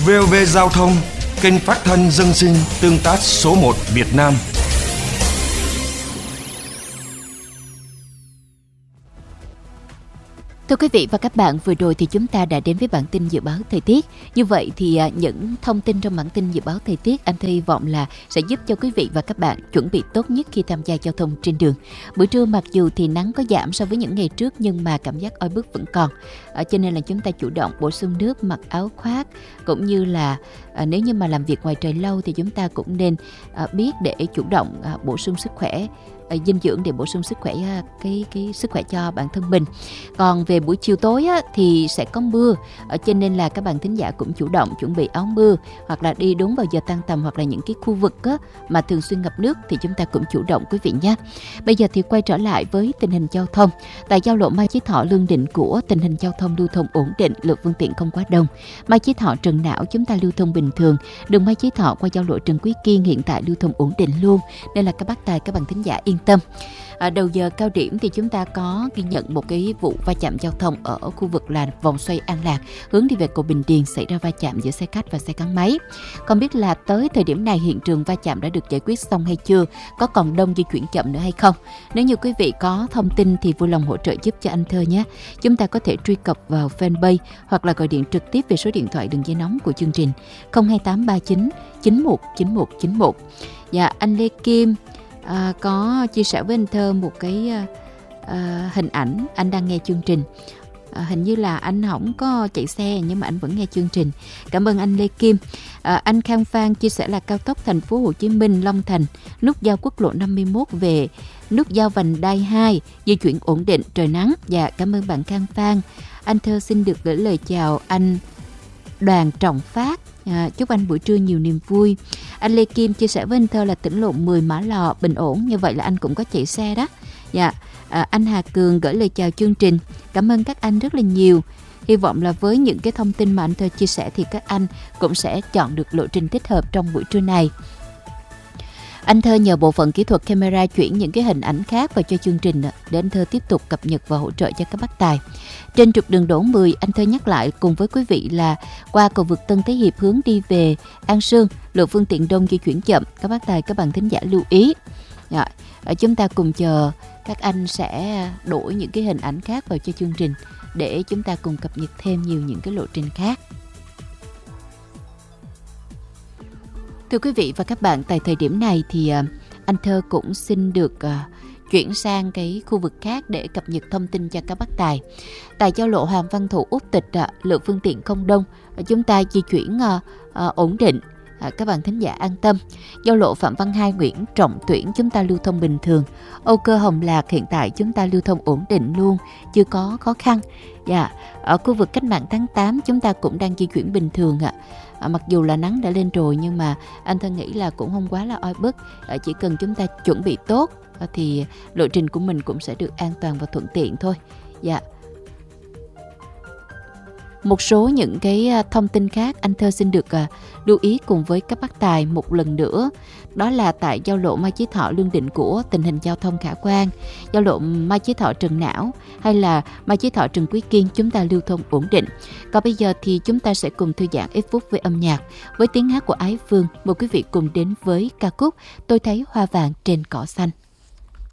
VOV Giao thông, kênh phát thanh dân sinh tương tác số 1 Việt Nam. Thưa quý vị và các bạn, vừa rồi thì chúng ta đã đến với bản tin dự báo thời tiết. Như vậy thì những thông tin trong bản tin dự báo thời tiết anh hy vọng là sẽ giúp cho quý vị và các bạn chuẩn bị tốt nhất khi tham gia giao thông trên đường. Buổi trưa mặc dù thì nắng có giảm so với những ngày trước nhưng mà cảm giác oi bức vẫn còn. Cho nên là chúng ta chủ động bổ sung nước, mặc áo khoác, cũng như là nếu như mà làm việc ngoài trời lâu thì chúng ta cũng nên biết để chủ động bổ sung sức khỏe, dinh dưỡng để bổ sung sức khỏe, cái sức khỏe cho bản thân mình. Còn về buổi chiều tối thì sẽ có mưa, cho nên là các bạn thính giả cũng chủ động chuẩn bị áo mưa, hoặc là đi đúng vào giờ tan tầm, hoặc là những cái khu vực mà thường xuyên ngập nước thì chúng ta cũng chủ động quý vị nhé. Bây giờ thì quay trở lại với tình hình giao thông. Tại giao lộ Mai Chí Thọ Lương Định của tình hình giao thông lưu thông ổn định, lượng phương tiện không quá đông. Mai Chí Thọ Trần Não chúng ta lưu thông bình thường. Đường Mai Chí Thọ qua giao lộ Trần Quý Kiên hiện tại lưu thông ổn định luôn, nên là các bác tài các bạn thính giả yên tâm. Đầu giờ cao điểm thì chúng ta có ghi nhận một cái vụ va chạm giao thông ở khu vực là vòng xoay An Lạc hướng đi về cầu Bình Điền, xảy ra va chạm giữa xe khách và xe gắn máy. Không biết là tới thời điểm này hiện trường va chạm đã được giải quyết xong hay chưa, có còn đông di chuyển chậm nữa hay không? Nếu như quý vị có thông tin thì vui lòng hỗ trợ giúp cho anh Thơ nhé. Chúng ta có thể truy cập vào fanpage hoặc là gọi điện trực tiếp về số điện thoại đường dây nóng của chương trình 02839 919191. Dạ, anh Lê Kim có chia sẻ với anh Thơ một cái hình ảnh anh đang nghe chương trình. Hình như là anh không có chạy xe nhưng mà anh vẫn nghe chương trình. Cảm ơn anh Lê Kim. Anh Khang Phan chia sẻ là cao tốc thành phố Hồ Chí Minh Long Thành, nút giao quốc lộ 51 về nút giao vành đai 2 di chuyển ổn định, trời nắng. Dạ, cảm ơn bạn Khang Phan. Anh Thơ xin được gửi lời chào anh Đoàn Trọng Phát. Chúc anh buổi trưa nhiều niềm vui. Anh Lê Kim chia sẻ với anh Thơ là tỉnh lộ 10 Mã Lò bình ổn, như vậy là anh cũng có chạy xe đó. Dạ, anh Hà Cường gửi lời chào chương trình. Cảm ơn các anh rất là nhiều. Hy vọng là với những cái thông tin mà anh Thơ chia sẻ thì các anh cũng sẽ chọn được lộ trình thích hợp trong buổi trưa này. Anh Thơ nhờ bộ phận kỹ thuật camera chuyển những cái hình ảnh khác vào cho chương trình để anh Thơ tiếp tục cập nhật và hỗ trợ cho các bác tài. Trên trục đường Đỗ 10, anh Thơ nhắc lại cùng với quý vị là qua cầu vượt Tân Thế Hiệp hướng đi về An Sương, lượng phương tiện đông di chuyển chậm. Các bác tài, các bạn thính giả lưu ý. Rồi, chúng ta cùng chờ các anh sẽ đổi những cái hình ảnh khác vào cho chương trình để chúng ta cùng cập nhật thêm nhiều những cái lộ trình khác. Thưa quý vị và các bạn, tại thời điểm này thì anh Thơ cũng xin được chuyển sang cái khu vực khác để cập nhật thông tin cho các bác tài. Tại giao lộ Hoàng Văn Thụ Út Tịch, lượng phương tiện không đông, chúng ta di chuyển ổn định. Các bạn thính giả an tâm. Giao lộ Phạm Văn Hai Nguyễn Trọng Tuyển chúng ta lưu thông bình thường. Âu Cơ Hồng Lạc hiện tại chúng ta lưu thông ổn định luôn, chưa có khó khăn. Dạ, ở khu vực Cách Mạng tháng 8 chúng ta cũng đang di chuyển bình thường ạ. Mặc dù là nắng đã lên rồi nhưng mà anh Thân nghĩ là cũng không quá là oi bức. Chỉ cần chúng ta chuẩn bị tốt thì lộ trình của mình cũng sẽ được an toàn và thuận tiện thôi. Dạ. Một số những cái thông tin khác anh Thơ xin được lưu ý cùng với các bác tài một lần nữa. Đó là tại giao lộ Mai Chí Thọ Lương Định của tình hình giao thông khả quan. Giao lộ Mai Chí Thọ Trần Não hay là Mai Chí Thọ Trần Quý Kiên chúng ta lưu thông ổn định. Còn bây giờ thì chúng ta sẽ cùng thư giãn ít phút với âm nhạc. Với tiếng hát của Ái Phương, mời quý vị cùng đến với ca khúc Tôi Thấy Hoa Vàng Trên Cỏ Xanh.